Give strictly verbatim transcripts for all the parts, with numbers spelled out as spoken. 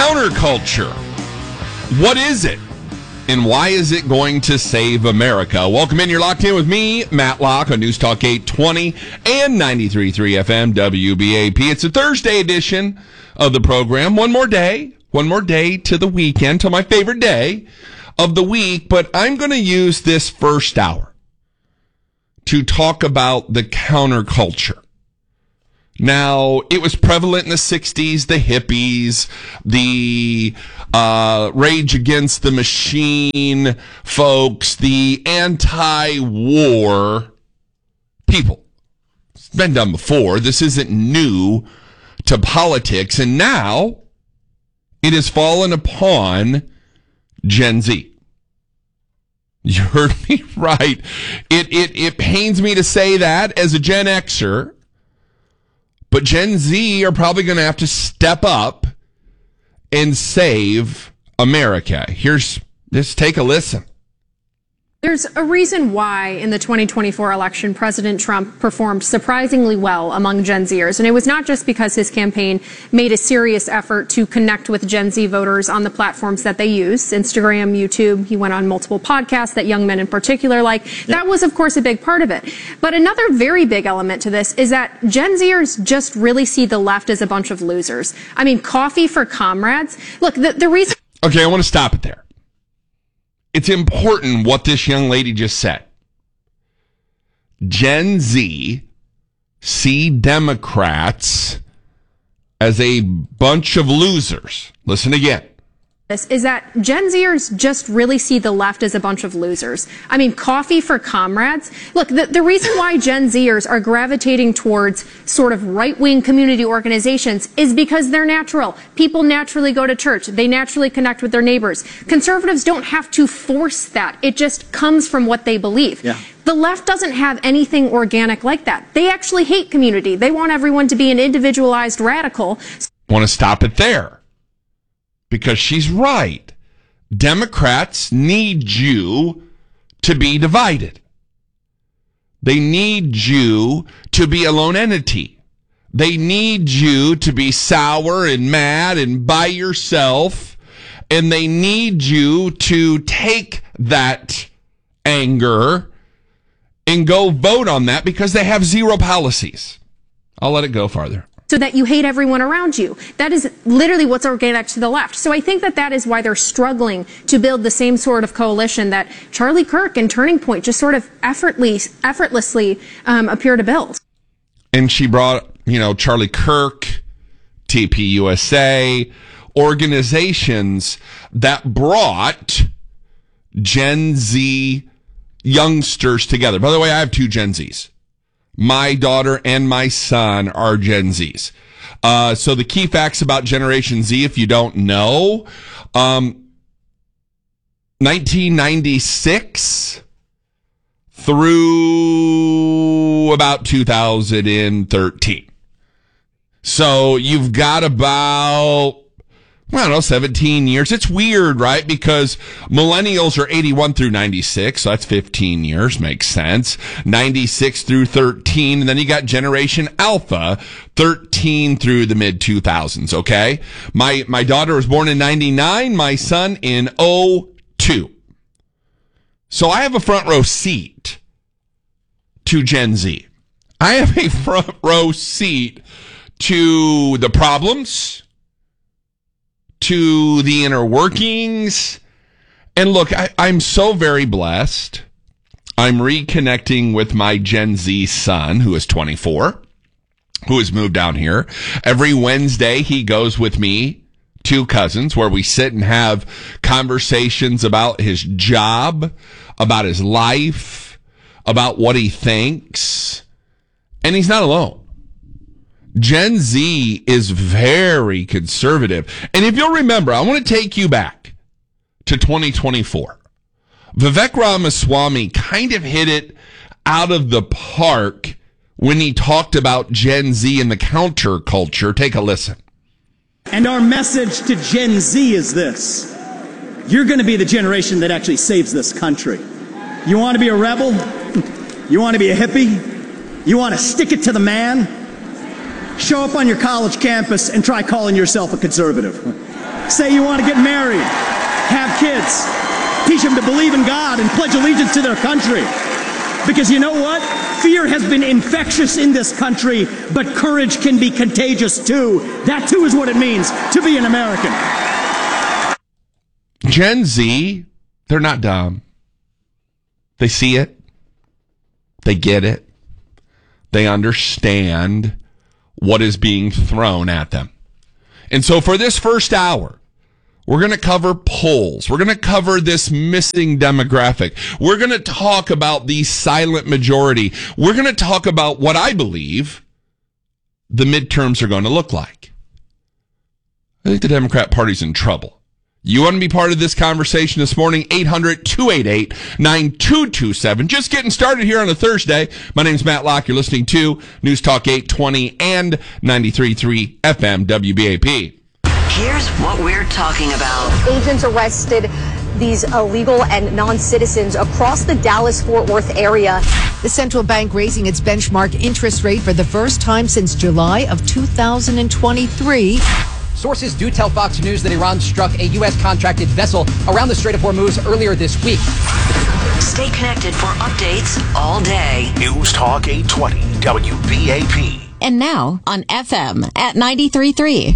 Counterculture. What is it? And why is it going to save America? Welcome in. You're locked in with me, Matt Locke, on News Talk eight twenty and ninety-three point three F M W B A P. It's a Thursday edition of the program. One more day. One more day to the weekend, to my favorite day of the week. But I'm going to use this first hour to talk about the counterculture. Now, it was prevalent in the sixties, the hippies, the uh, Rage Against the Machine folks, the anti-war people. It's been done before. This isn't new to politics. And now it has fallen upon Gen Z. You heard me right. It, it, it pains me to say that as a Gen Xer. But Gen Z are probably going to have to step up and save America. Here's, just take a listen. There's a reason why in the twenty twenty-four election, President Trump performed surprisingly well among Gen Zers. And it was not just because his campaign made a serious effort to connect with Gen Z voters on the platforms that they use, Instagram, YouTube. He went on multiple podcasts that young men in particular like. Yep. That was, of course, a big part of it. But another very big element to this is that Gen Zers just really see the left as a bunch of losers. I mean, coffee for comrades. Look, the, the reason... Okay, I want to stop it there. It's important what this young lady just said. Gen Z see Democrats as a bunch of losers. Listen again. Is that Gen Zers just really see the left as a bunch of losers. I mean, coffee for comrades. Look, the, the reason why Gen Zers are gravitating towards sort of right-wing community organizations is because they're natural. People naturally go to church. They naturally connect with their neighbors. Conservatives don't have to force that. It just comes from what they believe. Yeah. The left doesn't have anything organic like that. They actually hate community. They want everyone to be an individualized radical. I want to stop it there. Because she's right. Democrats need you to be divided. They need you to be a lone entity. They need you to be sour and mad and by yourself. And they need you to take that anger and go vote on that because they have zero policies. I'll let it go farther. So that you hate everyone around you. That is literally what's organic to the left. So I think that that is why they're struggling to build the same sort of coalition that Charlie Kirk and Turning Point just sort of effortlessly, effortlessly um, appear to build. And she brought, you know, Charlie Kirk, T P U S A, organizations that brought Gen Z youngsters together. By the way, I have two Gen Zs. My daughter and my son are Gen Zs. Uh, so the key facts about Generation Z, if you don't know, um, nineteen ninety-six through about two thousand thirteen. So you've got about, I don't know, seventeen years. It's weird, right? Because millennials are eighty-one through ninety-six, so that's fifteen years. Makes sense. ninety-six through thirteen, and then you got Generation Alpha, thirteen through the mid two thousands, okay? My my daughter was born in ninety-nine, my son in oh two. So I have a front row seat to Gen Z. I have a front row seat to the problems, to the inner workings. And look, I, I'm so very blessed. I'm reconnecting with my Gen Z son, who is twenty-four, who has moved down here. Every Wednesday, he goes with me to Cousins, where we sit and have conversations about his job, about his life, about what he thinks. And he's not alone. Gen Z is very conservative. And if you'll remember, I want to take you back to twenty twenty-four. Vivek Ramaswamy kind of hit it out of the park when he talked about Gen Z and the counterculture. Take a listen. And our message to Gen Z is this. You're going to be the generation that actually saves this country. You want to be a rebel? You want to be a hippie? You want to stick it to the man? Show up on your college campus and try calling yourself a conservative. Say you want to get married, have kids, teach them to believe in God and pledge allegiance to their country. Because you know what? Fear has been infectious in this country, but courage can be contagious too. That too is what it means to be an American. Gen Z, they're not dumb. They see it. They get it. They understand what is being thrown at them. And so for this first hour, we're going to cover polls. We're going to cover this missing demographic. We're going to talk about the silent majority. We're going to talk about what I believe the midterms are going to look like. I think the Democrat Party's in trouble. You want to be part of this conversation this morning? eight hundred, two eight eight, nine two two seven. Just getting started here on a Thursday. My name's Matt Locke. You're listening to News Talk eight twenty and ninety-three point three F M W B A P. Here's what we're talking about. Agents arrested these illegal and non-citizens across the Dallas-Fort Worth area. The central bank raising its benchmark interest rate for the first time since July of two thousand twenty-three. Sources do tell Fox News that Iran struck a U S contracted vessel around the Strait of Hormuz earlier this week. Stay connected for updates all day. News Talk eight twenty W B A P. And now on F M at ninety-three point three.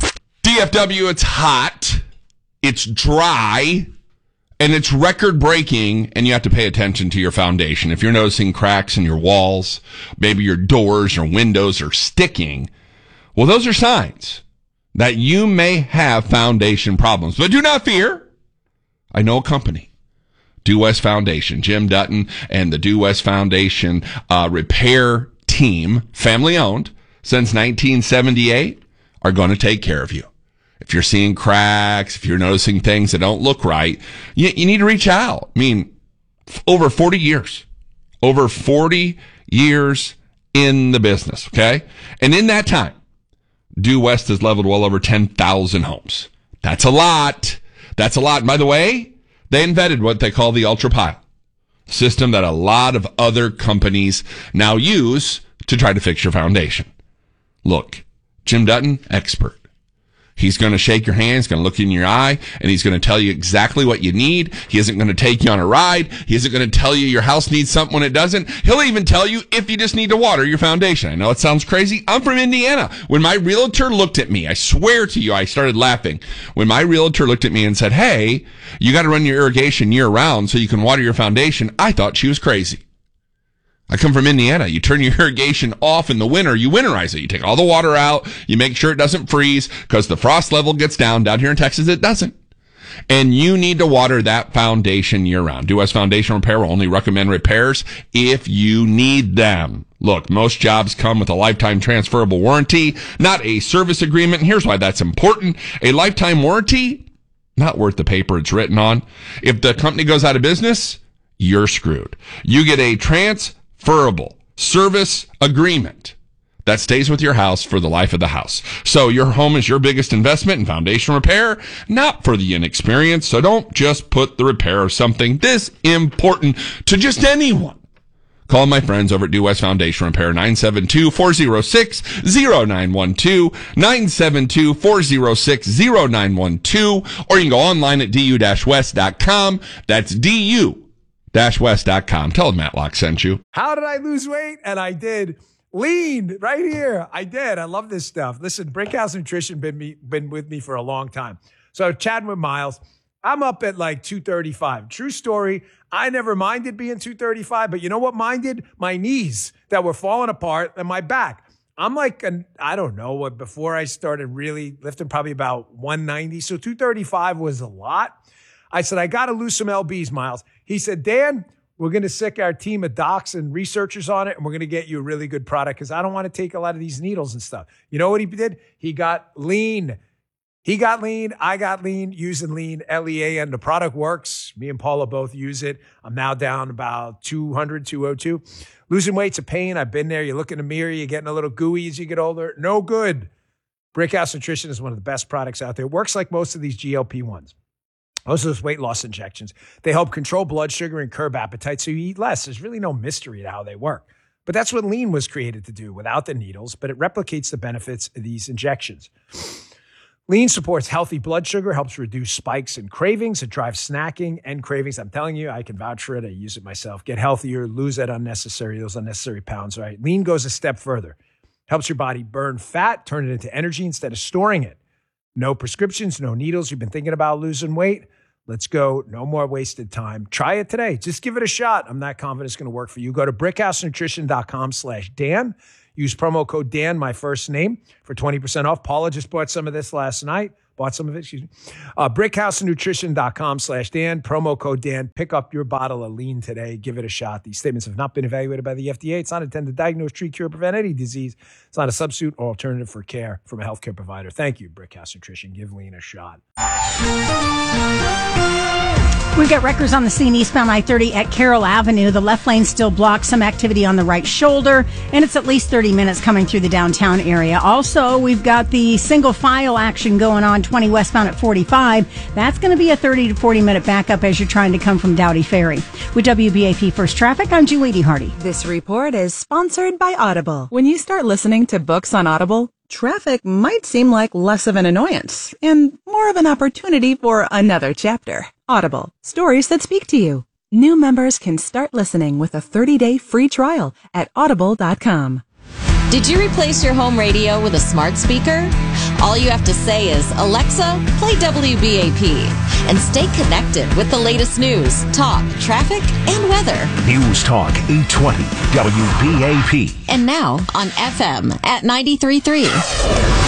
D F W, it's hot, it's dry, and it's record-breaking, and you have to pay attention to your foundation. If you're noticing cracks in your walls, maybe your doors or windows are sticking, well, those are signs that you may have foundation problems. But do not fear. I know a company, Due West Foundation. Jim Dutton and the Due West Foundation uh, repair team, family-owned since nineteen seventy-eight, are going to take care of you. If you're seeing cracks, if you're noticing things that don't look right, you, you need to reach out. I mean, over forty years. Over forty years in the business, okay? And in that time, Due West has leveled well over ten thousand homes. That's a lot. That's a lot. And by the way, they invented what they call the Ultra Pile system that a lot of other companies now use to try to fix your foundation. Look, Jim Dutton, expert. He's going to shake your hand, he's going to look you in your eye, and he's going to tell you exactly what you need. He isn't going to take you on a ride. He isn't going to tell you your house needs something when it doesn't. He'll even tell you if you just need to water your foundation. I know it sounds crazy. I'm from Indiana. When my realtor looked at me, I swear to you, I started laughing. When my realtor looked at me and said, hey, you got to run your irrigation year round so you can water your foundation, I thought she was crazy. I come from Indiana. You turn your irrigation off in the winter. You winterize it. You take all the water out. You make sure it doesn't freeze because the frost level gets down. Down here in Texas, it doesn't. And you need to water that foundation year round. Due West Foundation Repair will only recommend repairs if you need them. Look, most jobs come with a lifetime transferable warranty, not a service agreement. And here's why that's important. A lifetime warranty, not worth the paper it's written on. If the company goes out of business, you're screwed. You get a trans transferable service agreement that stays with your house for the life of the house. So your home is your biggest investment in foundation repair, not for the inexperienced. So don't just put the repair of something this important to just anyone. Call my friends over at Due West Foundation Repair, nine seven two, four oh six, oh nine one two, nine seven two, four oh six, oh nine one two, or you can go online at d u dash west dot com. That's D U dash west dot com. Tell them Matt Locke sent you. How did I lose weight? And I did. Lean right here. I did. I love this stuff. Listen, Brickhouse Nutrition been me been with me for a long time. So chatting with Miles, I'm up at like two thirty-five. True story. I never minded being two thirty-five, but you know what minded? My knees that were falling apart and my back. I'm like, an, I don't know what, before I started really lifting, probably about one ninety. So two thirty-five was a lot. I said, I got to lose some L Bs, Miles. He said, Dan, we're going to sick our team of docs and researchers on it, and we're going to get you a really good product because I don't want to take a lot of these needles and stuff. You know what he did? He got lean. He got lean. I got lean using lean, L E A N. The product works. Me and Paula both use it. I'm now down about two hundred, two oh two. Losing weight's a pain. I've been there. You look in the mirror, you're getting a little gooey as you get older. No good. Brickhouse Nutrition is one of the best products out there. It works like most of these G L P ones. Most of those weight loss injections, they help control blood sugar and curb appetite so you eat less. There's really no mystery to how they work. But that's what lean was created to do without the needles, but it replicates the benefits of these injections. Lean supports healthy blood sugar, helps reduce spikes and cravings. It drives snacking and cravings. I'm telling you, I can vouch for it. I use it myself. Get healthier, lose that unnecessary, those unnecessary pounds, right? Lean goes a step further. Helps your body burn fat, turn it into energy instead of storing it. No prescriptions, no needles. You've been thinking about losing weight? Let's go. No more wasted time. Try it today. Just give it a shot. I'm not confident it's going to work for you. Go to brickhousenutrition.com slash Dan. Use promo code Dan, my first name, for twenty percent off. Paula just bought some of this last night. Bought some of it, excuse me. Uh, brickhousenutrition.com slash Dan. Promo code Dan. Pick up your bottle of Lean today. Give it a shot. These statements have not been evaluated by the F D A. It's not intended to diagnose, treat, cure, prevent any disease. It's not a substitute or alternative for care from a healthcare provider. Thank you, Brickhouse Nutrition. Give Lean a shot. We've got wreckers on the scene eastbound I thirty at Carroll Avenue. The left lane still blocked, some activity on the right shoulder, and it's at least thirty minutes coming through the downtown area. Also, we've got the single file action going on twenty westbound at forty-five. That's going to be a thirty to forty minute backup as you're trying to come from Dowdy Ferry. With W B A P First Traffic, I'm Julie Hardy. This report is sponsored by Audible. When you start listening to books on Audible, traffic might seem like less of an annoyance and more of an opportunity for another chapter. Audible, stories that speak to you. New members can start listening with a thirty day free trial at audible dot com. Did you replace your home radio with a smart speaker? All you have to say is, Alexa, play W B A P, and stay connected with the latest news, talk, traffic, and weather. News Talk eight twenty W B A P. And now on F M at ninety-three point three.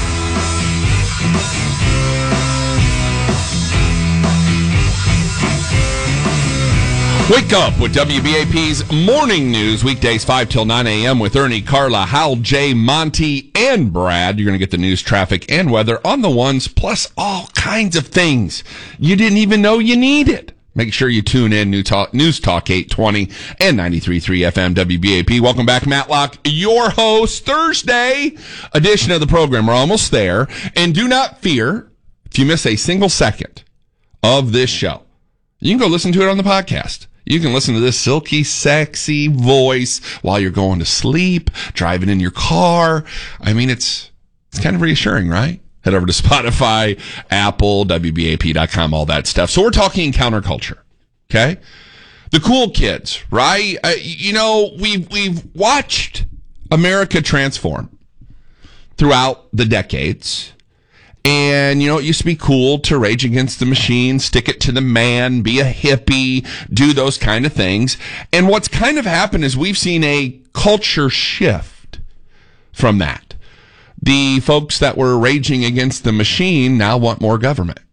Wake up with W B A P's Morning News, weekdays five till nine a.m. with Ernie, Carla, Hal, Jay, Monty, and Brad. You're going to get the news, traffic, and weather on the ones, plus all kinds of things you didn't even know you needed. Make sure you tune in, New Talk, News Talk eight twenty and ninety-three point three F M W B A P. Welcome back, Matlock, your host, Thursday edition of the program. We're almost there. And do not fear if you miss a single second of this show. You can go listen to it on the podcast. You can listen to this silky, sexy voice while you're going to sleep, driving in your car. I mean, it's it's kind of reassuring, right? Head over to Spotify, Apple, W B A P dot com, all that stuff. So we're talking counterculture, okay? The cool kids, right? Uh, you know, we've, we've watched America transform throughout the decades. And, you know, it used to be cool to rage against the machine, stick it to the man, be a hippie, do those kind of things. And what's kind of happened is we've seen a culture shift from that. The folks that were raging against the machine now want more government.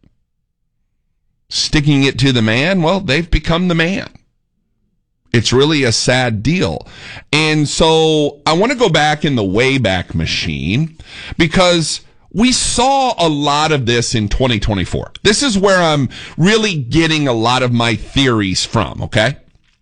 Sticking it to the man, well, they've become the man. It's really a sad deal. And so I want to go back in the Wayback Machine because we saw a lot of this in twenty twenty-four. This is where I'm really getting a lot of my theories from, okay?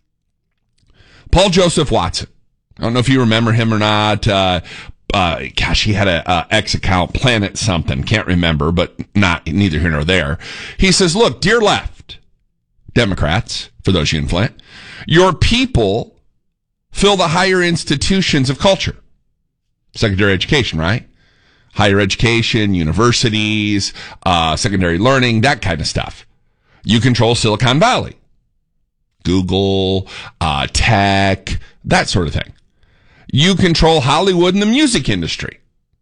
Paul Joseph Watson. I don't know if you remember him or not. Uh, uh, gosh, he had a, a X account, Planet something. Can't remember, but not neither here nor there. He says, look, dear left, Democrats, for those of you in Flint, your people fill the higher institutions of culture. Secondary education, right? Higher education, universities, uh, secondary learning, that kind of stuff. You control Silicon Valley, Google, uh, tech, that sort of thing. You control Hollywood and the music industry,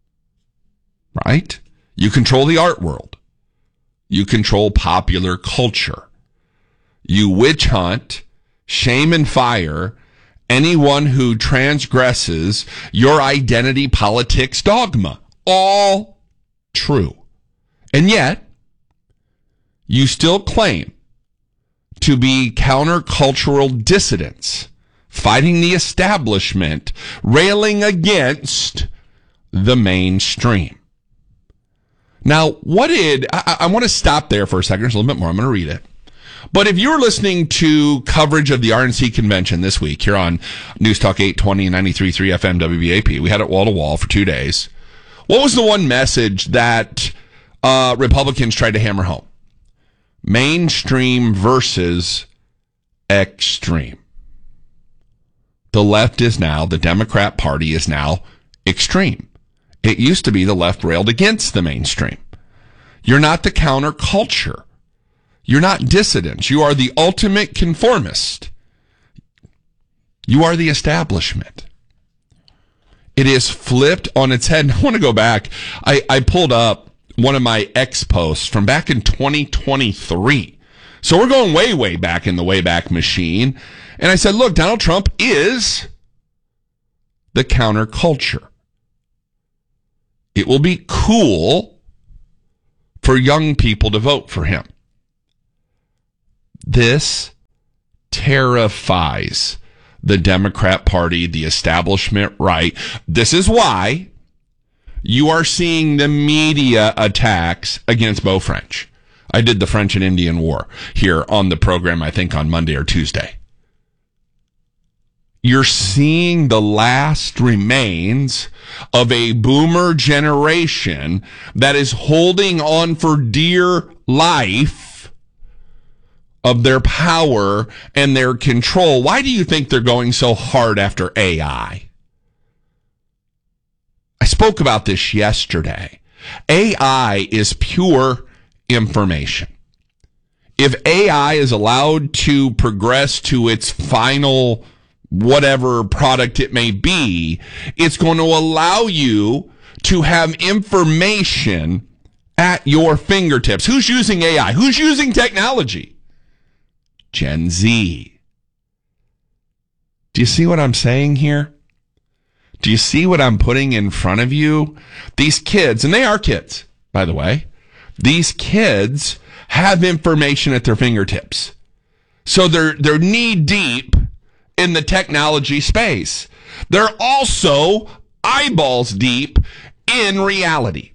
right? You control the art world. You control popular culture. You witch hunt, shame and fire anyone who transgresses your identity politics dogma. All true. And yet, you still claim to be countercultural dissidents, fighting the establishment, railing against the mainstream. Now, what did, I, I want to stop there for a second. There's a little bit more. I'm going to read it. But if you were listening to coverage of the R N C convention this week here on News Talk eight twenty and ninety-three point three F M W B A P, we had it wall to wall for two days. What was the one message that uh, Republicans tried to hammer home? Mainstream versus extreme. The left is now, the Democrat Party is now extreme. It used to be the left railed against the mainstream. You're not the counterculture. You're not dissidents. You are the ultimate conformist. You are the establishment. It is flipped on its head. I want to go back. I, I pulled up one of my ex posts from back in twenty twenty-three. So we're going way, way back in the Wayback Machine. And I said, look, Donald Trump is the counterculture. It will be cool for young people to vote for him. This terrifies the Democrat Party, the establishment right. This is why you are seeing the media attacks against Beau French. I did the French and Indian War here on the program, I think on Monday or Tuesday. You're seeing the last remains of a boomer generation that is holding on for dear life of their power and their control. Why do you think they're going so hard after A I? I spoke about this yesterday. A I is pure information. If A I is allowed to progress to its final whatever product it may be, it's going to allow you to have information at your fingertips. Who's using A I? Who's using technology? Gen Z. Do you see what I'm saying here? Do you see what I'm putting in front of you? These kids, and they are kids, by the way, these kids have information at their fingertips. So they're they're knee deep in the technology space. They're also eyeballs deep in reality.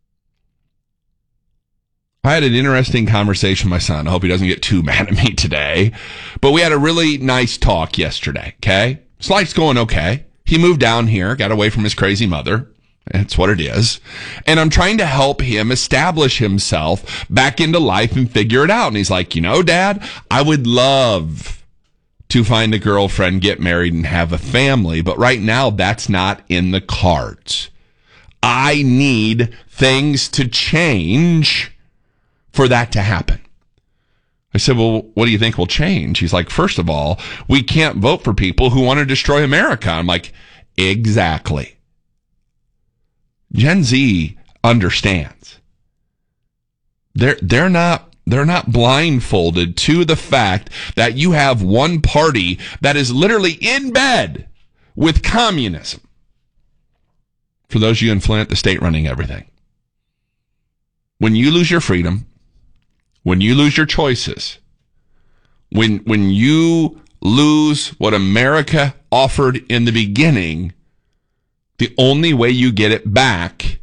I had an interesting conversation with my son. I hope he doesn't get too mad at me today. But we had a really nice talk yesterday, okay? His life's going okay. He moved down here, got away from his crazy mother. That's what it is. And I'm trying to help him establish himself back into life and figure it out. And he's like, you know, Dad, I would love to find a girlfriend, get married, and have a family. But right now, that's not in the cards. I need things to change for that to happen. I said, well, what do you think will change? He's like, first of all, we can't vote for people who want to destroy America. I'm like, exactly. Gen Z understands. They're, they're not, they're not blindfolded to the fact that you have one party that is literally in bed with communism. For those of you in Flint, the state running everything. When you lose your freedom, when you lose your choices, when when you lose what America offered in the beginning, the only way you get it back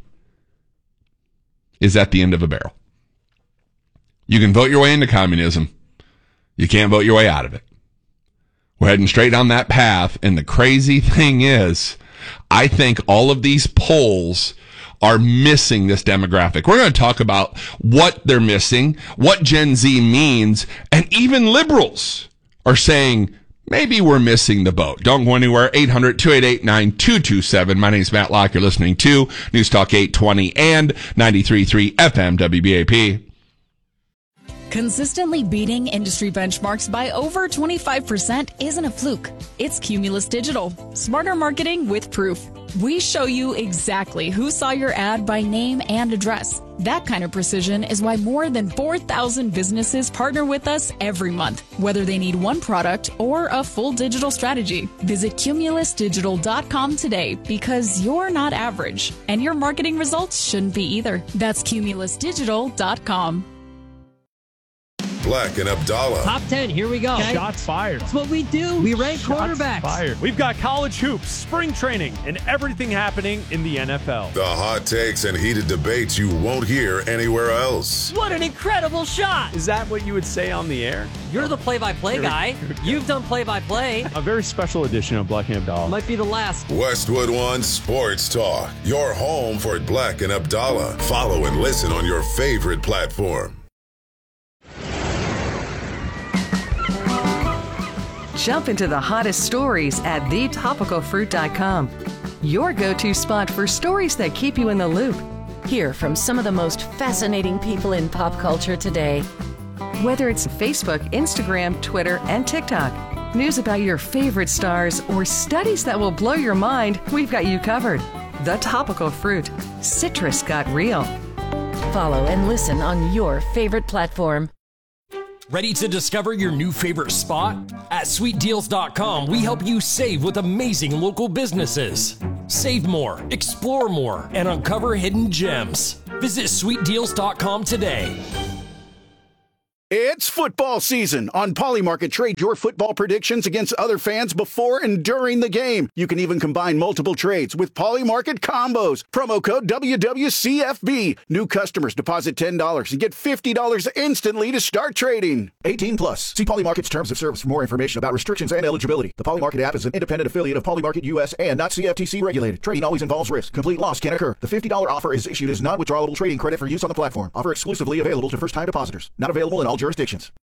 is at the end of a barrel. You can vote your way into communism. You can't vote your way out of it. We're heading straight down that path, and the crazy thing is, I think all of these polls are missing this demographic. We're going to talk about what they're missing, what Gen Z means, and even liberals are saying, maybe we're missing the boat. Don't go anywhere. eight hundred, two eight eight, nine two two seven. My name is Matt Locke. You're listening to News Talk eight twenty and ninety-three point three F M W B A P. Consistently beating industry benchmarks by over twenty-five percent isn't a fluke. It's Cumulus Digital. Smarter marketing with proof. We show you exactly who saw your ad by name and address. That kind of precision is why more than four thousand businesses partner with us every month, whether they need one product or a full digital strategy. Visit cumulus digital dot com today because you're not average, and your marketing results shouldn't be either. That's cumulus digital dot com. Black and Abdallah. Top ten, here we go. Okay. Shots fired. That's what we do. We rank Shots quarterbacks. Fired. We've got college hoops, spring training, and everything happening in the N F L. The hot takes and heated debates you won't hear anywhere else. What an incredible shot. Is that what you would say on the air? You're the play-by-play guy. You've done play-by-play. A very special edition of Black and Abdallah. Might be the last. Westwood One Sports Talk. Your home for Black and Abdallah. Follow and listen on your favorite platform. Jump into the hottest stories at the topical fruit dot com. Your go-to spot for stories that keep you in the loop. Hear from some of the most fascinating people in pop culture today. Whether it's Facebook, Instagram, Twitter, and TikTok, news about your favorite stars, or studies that will blow your mind, we've got you covered. The Topical Fruit. Citrus got real. Follow and listen on your favorite platform. Ready to discover your new favorite spot? At sweet deals dot com, we help you save with amazing local businesses. Save more, explore more, and uncover hidden gems. Visit sweet deals dot com today. It's football season. On Polymarket, trade your football predictions against other fans before and during the game. You can even combine multiple trades with Polymarket combos. Promo code W W C F B. New customers deposit ten dollars and get fifty dollars instantly to start trading. eighteen plus. See Polymarket's terms of service for more information about restrictions and eligibility. The Polymarket app is an independent affiliate of Polymarket U S and not C F T C regulated. Trading always involves risk. Complete loss can occur. The fifty dollars offer is issued as non-withdrawable trading credit for use on the platform. Offer exclusively available to first-time depositors. Not available in all jurisdictions.